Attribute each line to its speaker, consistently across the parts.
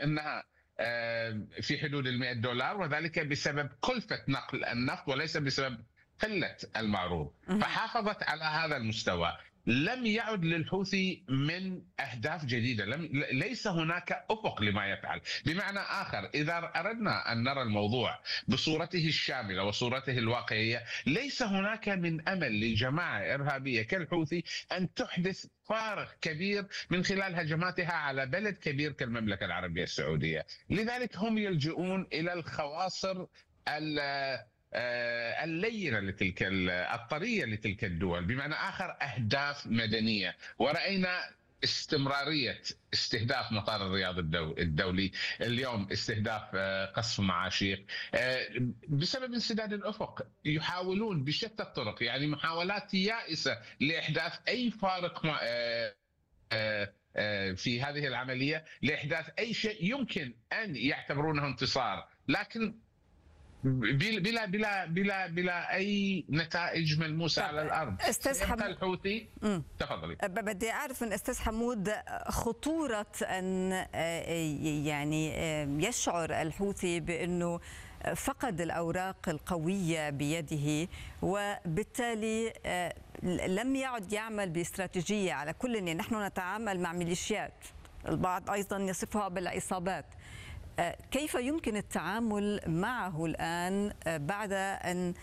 Speaker 1: انها في حدود $100، وذلك بسبب كلفة نقل النفط وليس بسبب قلة المعروض. فحافظت على هذا المستوى. لم يعد للحوثي من أهداف جديدة، ليس هناك أفق لما يفعل. بمعنى آخر، إذا أردنا أن نرى الموضوع بصورته الشاملة وصورته الواقعية، ليس هناك من أمل لجماعة إرهابية كالحوثي أن تحدث فارق كبير من خلال هجماتها على بلد كبير كالمملكة العربية السعودية. لذلك هم يلجؤون إلى الخواصر اللينة لتلك الطرية لتلك الدول، بمعنى آخر أهداف مدنية. ورأينا استمرارية استهداف مطار الرياض الدولي، اليوم استهداف قصف معاشيق بسبب انسداد الأفق. يحاولون بشتى الطرق، يعني محاولات يائسة لإحداث أي فارق في هذه العملية، لإحداث أي شيء يمكن أن يعتبرونه انتصار، لكن بلا اي نتائج ملموسه على الارض.
Speaker 2: استاذ حمود
Speaker 1: الحوثي، تفضلي.
Speaker 2: بدي اعرف من استاذ حمود خطوره ان يعني يشعر الحوثي بانه فقد الاوراق القويه بيده، وبالتالي لم يعد يعمل باستراتيجيه. على كل يعني نحن نتعامل مع ميليشيات، البعض ايضا يصفها بالعصابات. كيف يمكن التعامل معه الآن بعد أن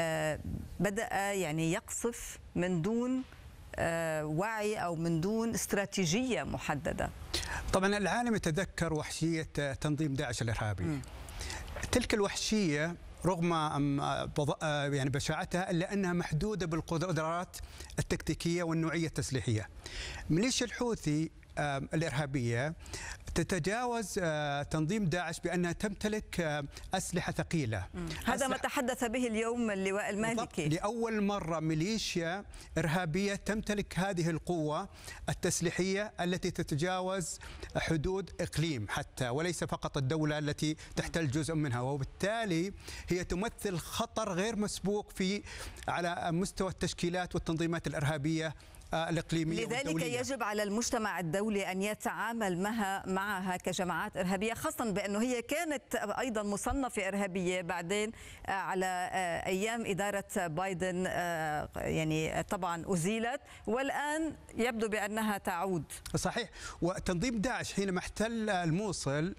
Speaker 2: بدأ يعني يقصف من دون وعي أو من دون استراتيجية محددة؟
Speaker 3: طبعا العالم يتذكر وحشية تنظيم داعش الإرهابي. تلك الوحشية رغم يعني بشاعتها إلا أنها محدودة بالقدرات التكتيكية والنوعية التسليحية. ميليشيا الحوثي الإرهابية تتجاوز تنظيم داعش بأنها تمتلك أسلحة ثقيلة.
Speaker 2: هذا ما تحدث به اليوم اللواء المالكي.
Speaker 3: لأول مرة ميليشيا إرهابية تمتلك هذه القوة التسليحية التي تتجاوز حدود إقليم حتى، وليس فقط الدولة التي تحتل جزء منها، وبالتالي هي تمثل خطر غير مسبوق على مستوى التشكيلات والتنظيمات الإرهابية الإقليمية
Speaker 2: لذلك
Speaker 3: والدولية.
Speaker 2: يجب على المجتمع الدولي أن يتعامل معها كجماعات إرهابية، خاصة بأنه هي كانت أيضا مصنفة إرهابية بعدين على أيام إدارة بايدن، يعني طبعا أزيلت والآن يبدو بأنها تعود.
Speaker 3: صحيح. وتنظيم داعش حينما احتل الموصل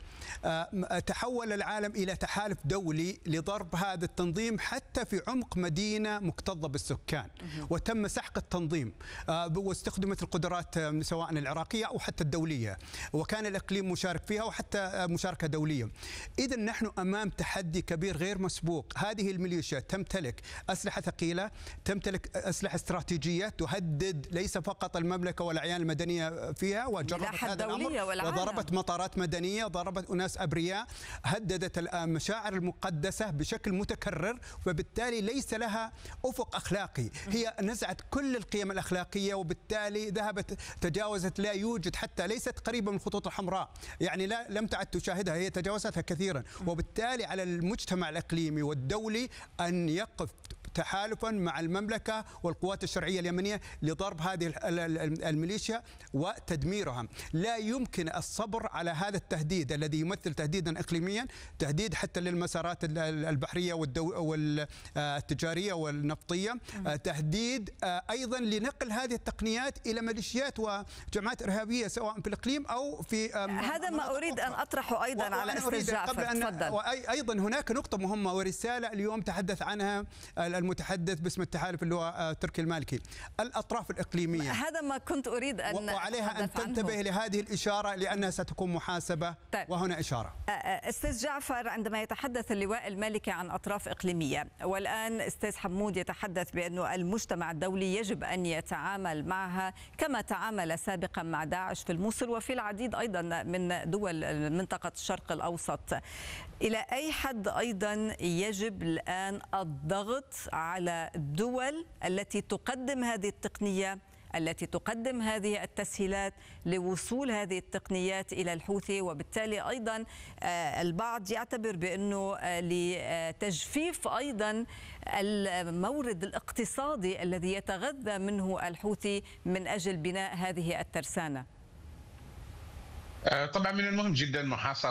Speaker 3: تحول العالم إلى تحالف دولي لضرب هذا التنظيم حتى في عمق مدينة مكتظة بالسكان، وتم سحق التنظيم واستخدمت القدرات سواء العراقية أو حتى الدولية، وكان الإقليم مشارك فيها وحتى مشاركة دولية. إذا نحن أمام تحدي كبير غير مسبوق. هذه الميليشيا تمتلك أسلحة ثقيلة، تمتلك أسلحة استراتيجية تهدد ليس فقط المملكة والأعيان المدنية فيها، وجربت هذا الأمر وضربت مطارات مدنية، ضربت أناس أبرياء، هددت المشاعر المقدسة بشكل متكرر، وبالتالي ليس لها أفق أخلاقي. هي نزعت كل القيم الأخلاقية، وبالتالي ذهبت تجاوزت، لا يوجد حتى ليست قريبة من الخطوط الحمراء، يعني لم تعد تشاهدها، هي تجاوزتها كثيرا. وبالتالي على المجتمع الإقليمي والدولي أن يقف تحالفا مع المملكة والقوات الشرعية اليمنية لضرب هذه الميليشيا وتدميرها. لا يمكن الصبر على هذا التهديد الذي يمثل تهديدا إقليميا، تهديد حتى للمسارات البحرية والتجارية والنفطية، تهديد أيضا لنقل هذه التقنيات إلى ميليشيات وجماعات إرهابية سواء في الإقليم أو في
Speaker 2: هذا ما أريد أن أطرحه أيضا على أستاذ جعفر. تفضل.
Speaker 3: أيضا هناك نقطة مهمة ورسالة اليوم تحدث عنها المتحدث باسم التحالف اللي هو تركي المالكي. الأطراف الإقليمية،
Speaker 2: هذا ما كنت أريد أن
Speaker 3: وعليها أن تنتبه لهذه الإشارة لأنها ستكون محاسبة.
Speaker 2: طيب.
Speaker 3: وهنا إشارة.
Speaker 2: أستاذ جعفر، عندما يتحدث اللواء المالكي عن أطراف إقليمية، والآن أستاذ حمود يتحدث بأنه المجتمع الدولي يجب أن يتعامل معها كما تعامل سابقا مع داعش في الموصل وفي العديد أيضا من دول منطقة الشرق الأوسط، إلى أي حد أيضا يجب الآن الضغط على الدول التي تقدم هذه التقنية، التي تقدم هذه التسهيلات لوصول هذه التقنيات إلى الحوثي؟ وبالتالي أيضا البعض يعتبر بأنه لتجفيف أيضا المورد الاقتصادي الذي يتغذى منه الحوثي من أجل بناء هذه الترسانة.
Speaker 1: طبعا من المهم جدا محاصرة